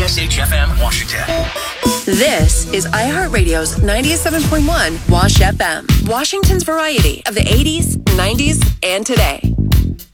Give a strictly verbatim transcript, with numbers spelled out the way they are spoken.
S H F M, Washington. This is iHeartRadio's ninety-seven point one Wash F M, Washington's variety of the eighties, nineties, and today.